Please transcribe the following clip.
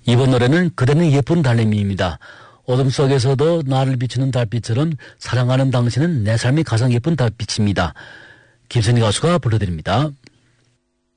이번 노래는 그대는 예쁜 달님입니다. 어둠 속에서도 나를 비추는 달빛처럼 사랑하는 당신은 내 삶의 가장 예쁜 달빛입니다. 김선희 가수가 불러드립니다.